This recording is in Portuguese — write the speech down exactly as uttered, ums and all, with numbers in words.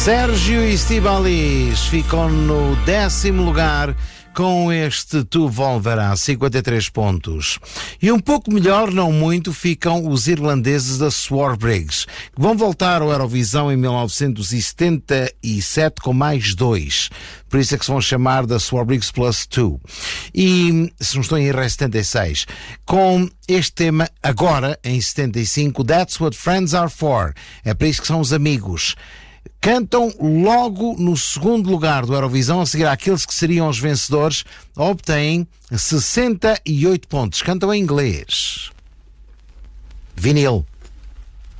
Sérgio e Estíbaliz ficam no décimo lugar com este Tu Volverás, cinquenta e três pontos. E um pouco melhor, não muito, ficam os irlandeses da Swarbrigs, que vão voltar ao Eurovisão em mil novecentos e setenta e sete com mais dois. Por isso é que se vão chamar da Swarbrigs Plus dois. E, se não estou em erro, é setenta e seis. Com este tema, agora, em setenta e cinco, That's What Friends Are For. É para isso que são os amigos. Cantam logo no segundo lugar do Eurovisão, a seguir àqueles que seriam os vencedores, obtêm sessenta e oito pontos. Cantam em inglês. Vinil.